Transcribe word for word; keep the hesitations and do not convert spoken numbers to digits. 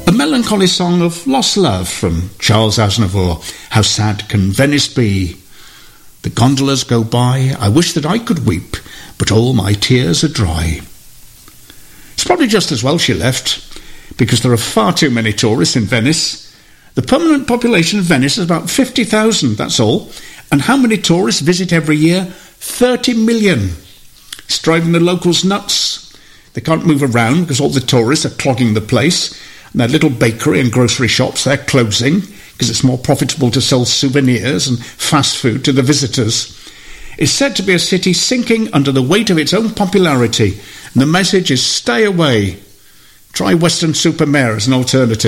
A melancholy song of lost love from Charles Aznavour. How sad can Venice be? The gondolas go by, I wish that I could weep, but all my tears are dry. It's probably just as well she left, because there are far too many tourists in Venice. The permanent population of Venice is about fifty thousand, that's all. And how many tourists visit every year? thirty million. It's driving the locals nuts. They can't move around because all the tourists are clogging the place. And their little bakery and grocery shops, they're closing because it's more profitable to sell souvenirs and fast food to the visitors. It's said to be a city sinking under the weight of its own popularity. And the message is stay away. Try Weston-super-Mare as an alternative.